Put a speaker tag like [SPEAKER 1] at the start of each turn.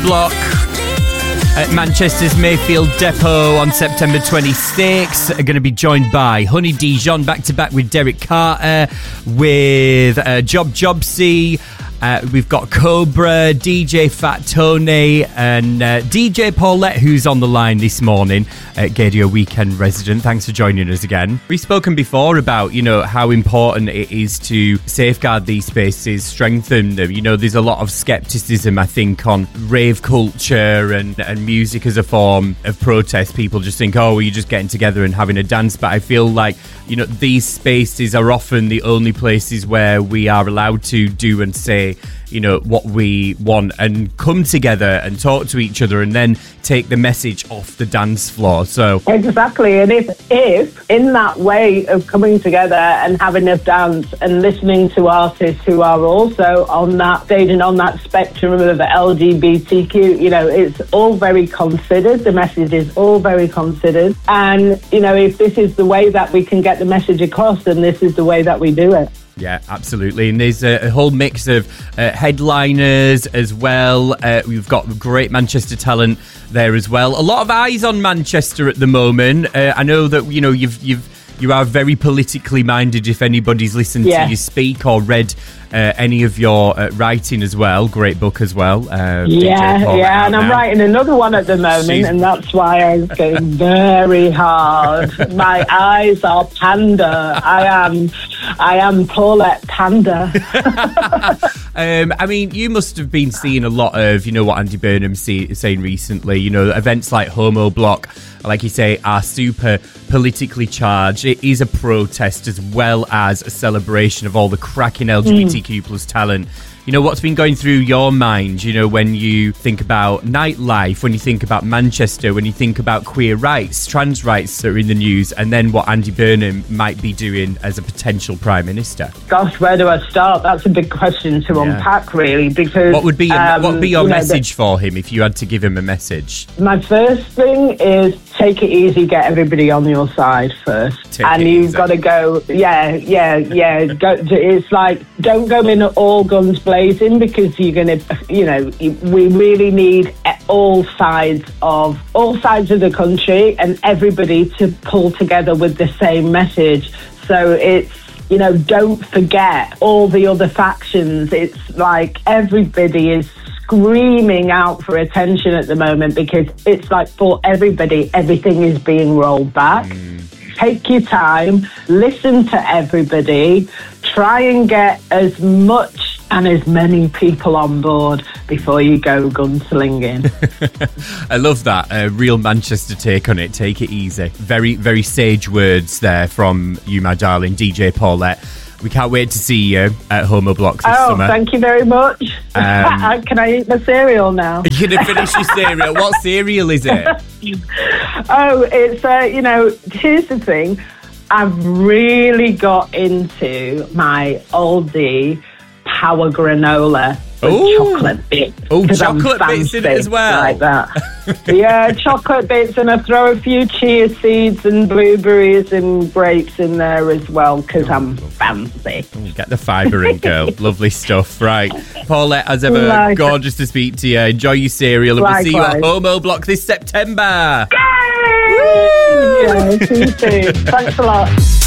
[SPEAKER 1] Block at Manchester's Mayfield Depot on September 26th. Are going to be joined by Honey Dijon, back-to-back with Derek Carter, with Jobsy. We've got Cobra, DJ Fat Tony, and DJ Paulette, who's on the line this morning, Gaydio Weekend resident. Thanks for joining us again. We've spoken before about, how important it is to safeguard these spaces, strengthen them. There's a lot of scepticism, I think, on rave culture and music as a form of protest. People just think, you're just getting together and having a dance. But I feel like, these spaces are often the only places where we are allowed to do and say, what we want and come together and talk to each other and then take the message off the dance floor. So
[SPEAKER 2] exactly. And if in that way of coming together and having a dance and listening to artists who are also on that stage and on that spectrum of LGBTQ, it's all very considered. The message is all very considered. And, if this is the way that we can get the message across, then this is the way that we do it.
[SPEAKER 1] Yeah, absolutely. And there's a whole mix of headliners as well. We've got great Manchester talent there as well. A lot of eyes on Manchester at the moment. I know that, you are very politically minded if anybody's listened to you speak or read any of your writing as well. Great book as well. And I'm writing another one at the moment, and that's why I'm going very hard. My eyes are panda. I am Paulette Panda. You must have been seeing a lot of, what Andy Burnham's saying recently. Events like Homo Block, like you say, are super politically charged. It is a protest as well as a celebration of all the cracking LGBTQ plus talent. What's been going through your mind, when you think about nightlife, when you think about Manchester, when you think about queer rights, trans rights that are in the news, and then what Andy Burnham might be doing as a potential Prime Minister?
[SPEAKER 2] Gosh, where do I start? That's a big question to unpack, really, because...
[SPEAKER 1] What would be your message for him if you had to give him a message?
[SPEAKER 2] My first thing is take it easy, get everybody on your side first. You've got to go, go. It's like, don't go in all guns blazing, because you're going to, we really need all sides of the country and everybody to pull together with the same message. So it's, don't forget all the other factions. It's like everybody is screaming out for attention at the moment, because it's like for everybody, everything is being rolled back. Take your time, listen to everybody, try and get as much and as many people on board before you go gunslinging.
[SPEAKER 1] I love that. A real Manchester take on it. Take it easy. Very, very sage words there from you, my darling, DJ Paulette. We can't wait to see you at Homo Blocks this summer.
[SPEAKER 2] Thank you very much. Can I eat my cereal now?
[SPEAKER 1] You're going to finish your cereal. What cereal is it?
[SPEAKER 2] It's, here's the thing. I've really got into my oldie Power Granola with chocolate bits.
[SPEAKER 1] Oh, chocolate bits in it as well.
[SPEAKER 2] Like that. Yeah, chocolate bits, and I throw a few chia seeds and blueberries and grapes in there as well, because I'm fancy.
[SPEAKER 1] Get the fibre in, girl. Lovely stuff. Right. Paulette, as ever, gorgeous to speak to you. Enjoy your cereal, and we'll see you at Homo Block this September.
[SPEAKER 2] Yay! Yeah, see you soon. Thanks a lot.